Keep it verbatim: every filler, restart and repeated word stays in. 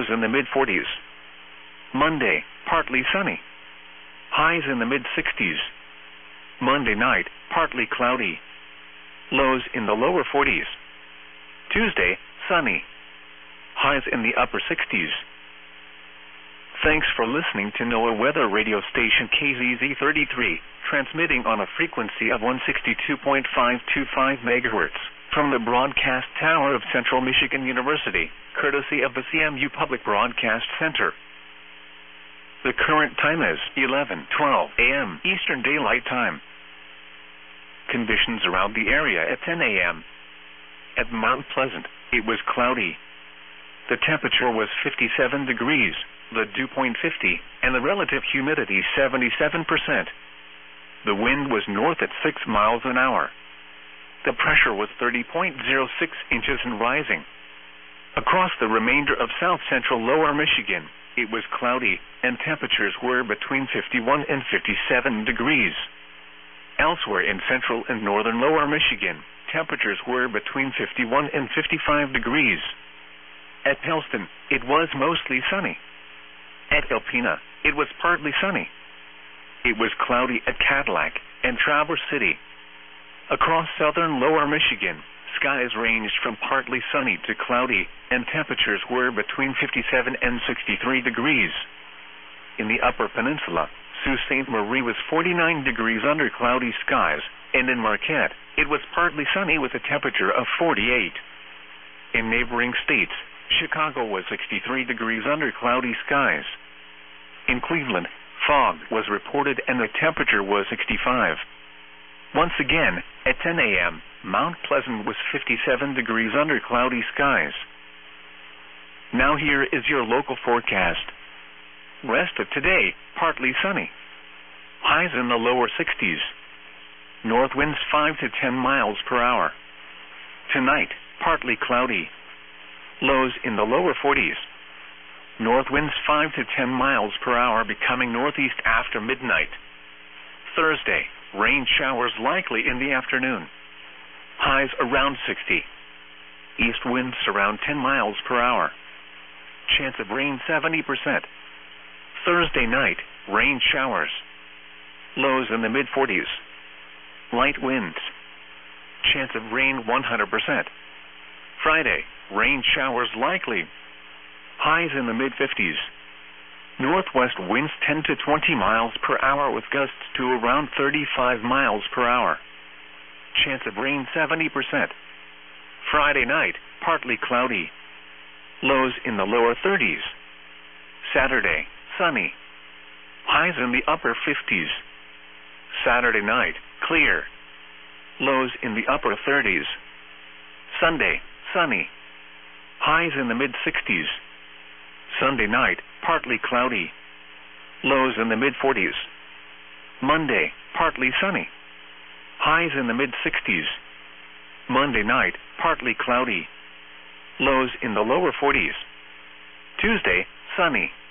lows in the mid forties. Monday, partly sunny. Highs in the mid sixties. Monday night, partly cloudy. Lows in the lower forties. Tuesday, sunny. Highs in the upper sixties. Thanks for listening to NOAA Weather Radio Station K Z Z thirty-three, transmitting on a frequency of one sixty-two point five two five megahertz from the broadcast tower of Central Michigan University, courtesy of the C M U Public Broadcast Center. The current time is eleven twelve a m Eastern Daylight Time. Conditions around the area at ten a m At Mount Pleasant, it was cloudy. The temperature was fifty-seven degrees, the dew point fifty, and the relative humidity seventy-seven percent. The wind was north at six miles an hour. The pressure was thirty point zero six inches and rising. Across the remainder of south central lower Michigan, it was cloudy, and temperatures were between fifty-one and fifty-seven degrees. Elsewhere in central and northern lower Michigan, temperatures were between fifty-one and fifty-five degrees. At Pellston, it was mostly sunny. At Alpena, it was partly sunny. It was cloudy at Cadillac and Traverse City. Across southern lower Michigan, skies ranged from partly sunny to cloudy, and temperatures were between fifty-seven and sixty-three degrees. In the upper peninsula, Sault Ste. Marie was forty-nine degrees under cloudy skies, and in Marquette, it was partly sunny with a temperature of forty-eight. In neighboring states, Chicago was sixty-three degrees under cloudy skies. In Cleveland, fog was reported and the temperature was sixty-five. Once again, at ten a m, Mount Pleasant was fifty-seven degrees under cloudy skies. Now here is your local forecast. Rest of today, partly sunny. Highs in the lower sixties. North winds five to ten miles per hour. Tonight, partly cloudy. Lows in the lower forties. North winds five to ten miles per hour becoming northeast after midnight. Thursday, rain showers likely in the afternoon. Highs around sixty. East winds around ten miles per hour. Chance of rain seventy percent. Thursday night, rain showers. Lows in the mid forties. Light winds. Chance of rain one hundred percent. Friday, rain showers likely. Highs in the mid fifties. Northwest winds ten to twenty miles per hour with gusts to around thirty-five miles per hour. Chance of rain seventy percent. Friday night, partly cloudy. Lows in the lower thirties. Saturday, sunny. Highs in the upper fifties. Saturday night, clear. Lows in the upper thirties. Sunday, sunny. Highs in the mid sixties. Sunday night, partly cloudy. Lows in the mid forties. Monday, partly sunny. Highs in the mid sixties. Monday night, partly cloudy. Lows in the lower forties. Tuesday, sunny.